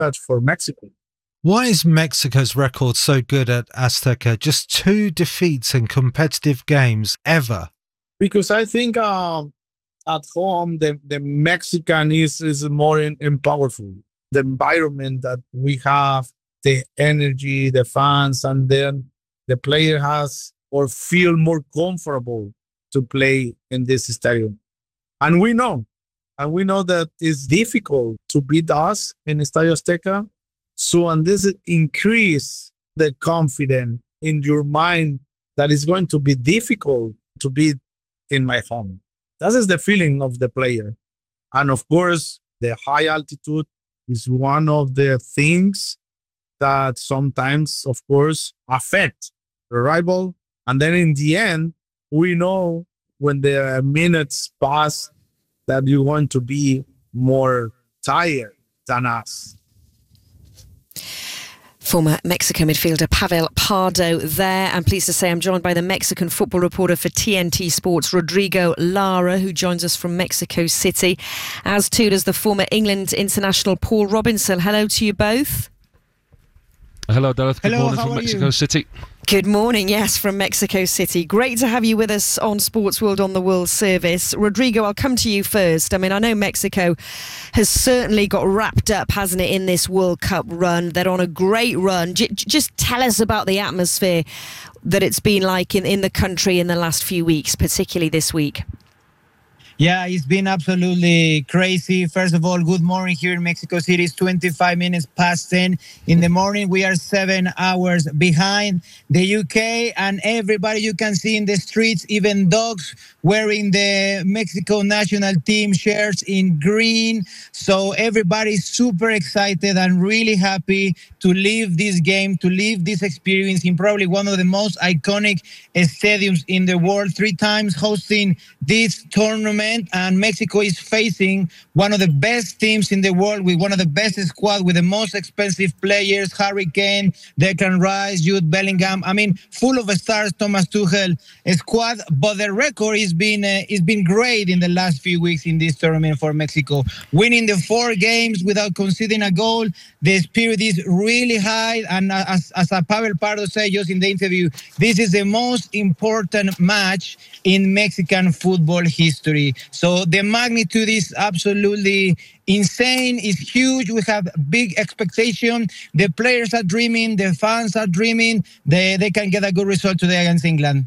touch for Mexico. Why is Mexico's record so good at Azteca? Just 2 defeats in competitive games ever. Because I think at home, the Mexican is more powerful. The environment that we have, the energy, the fans, and then the player has or feel more comfortable to play in this stadium. And we know that it's difficult to beat us in Estadio Azteca. So, and this increase the confidence in your mind that it's going to be difficult to beat in my home. That is the feeling of the player. And of course, the high altitude is one of the things that sometimes, of course, affect the rival. And then in the end, we know when the minutes pass that you want to be more tired than us. Former Mexico midfielder Pavel Pardo there. I'm pleased to say I'm joined by the Mexican football reporter for TNT Sports, Rodrigo Lara, who joins us from Mexico City, as too does the former England international Paul Robinson. Hello to you both. Hello, Dareth. Good morning from Mexico City. Good morning, yes, from Mexico City. Great to have you with us on Sports World on the World Service. Rodrigo, I'll come to you first. I mean, I know Mexico has certainly got wrapped up, hasn't it, in this World Cup run. They're on a great run. Just tell us about the atmosphere that it's been like in the country in the last few weeks, particularly this week. Yeah, it's been absolutely crazy. First of all, good morning here in Mexico City. It's 25 minutes past 10 in the morning. We are 7 hours behind the UK, and everybody you can see in the streets, even dogs wearing the Mexico national team shirts in green. So everybody's super excited and really happy to live this game, to live this experience in probably one of the most iconic stadiums in the world, 3 times hosting this tournament. And Mexico is facing one of the best teams in the world with one of the best squad with the most expensive players, Harry Kane, Declan Rice, Jude Bellingham. I mean, full of stars, Thomas Tuchel squad. But the record has been great in the last few weeks in this tournament for Mexico. Winning the 4 games without conceding a goal. The spirit is really high. And as Pavel Pardo said just in the interview, this is the most important match in Mexican football history. So the magnitude is absolutely insane. It's huge. We have big expectation. The players are dreaming. The fans are dreaming. They can get a good result today against England.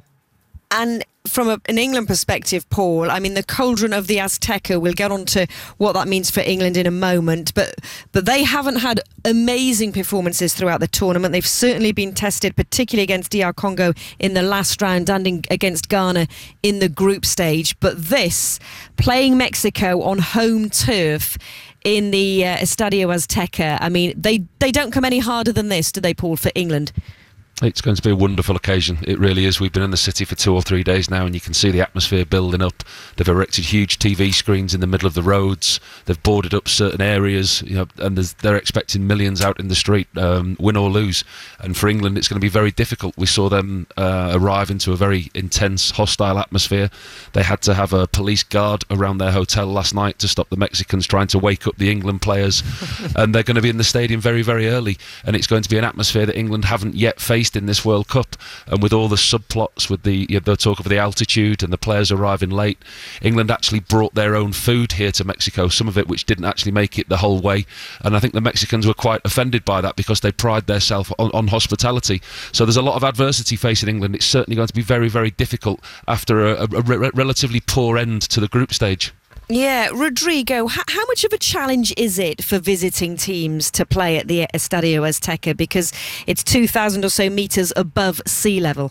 And from an England perspective, Paul, I mean, the cauldron of the Azteca, we'll get on to what that means for England in a moment, but they haven't had amazing performances throughout the tournament. They've certainly been tested, particularly against DR Congo in the last round and against Ghana in the group stage. But this, playing Mexico on home turf in the Estadio Azteca, I mean, they don't come any harder than this, do they, Paul, for England? It's going to be a wonderful occasion. It really is. We've been in the city for 2 or 3 days now, and you can see the atmosphere building up. They've erected huge TV screens in the middle of the roads. They've boarded up certain areas, and they're expecting millions out in the street, win or lose. And for England, it's going to be very difficult. We saw them arrive into a very intense, hostile atmosphere. They had to have a police guard around their hotel last night to stop the Mexicans trying to wake up the England players. And they're going to be in the stadium very, very early. And it's going to be an atmosphere that England haven't yet faced in this World Cup, and with all the subplots, with the talk of the altitude and the players arriving late, England actually brought their own food here to Mexico, some of it which didn't actually make it the whole way, and I think the Mexicans were quite offended by that because they pride themselves on hospitality. So there's a lot of adversity facing England. It's certainly going to be very, very difficult after a relatively poor end to the group stage. Yeah, Rodrigo, how much of a challenge is it for visiting teams to play at the Estadio Azteca, because it's 2,000 or so metres above sea level?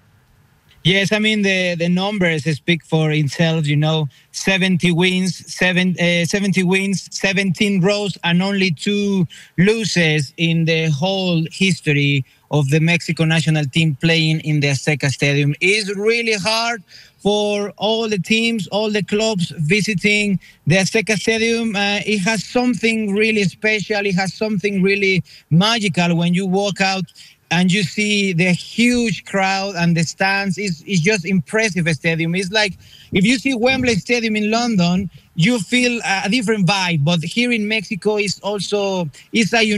Yes, I mean, the numbers speak for itself, 70 wins, 17 draws, and only 2 losses in the whole history of the Mexico national team playing in the Azteca Stadium. It's really hard for all the teams, all the clubs visiting the Azteca Stadium. It has something really special. It has something really magical when you walk out and you see the huge crowd and the stands. It's just impressive stadium. It's like if you see Wembley Stadium in London, you feel a different vibe. But here in Mexico, it's a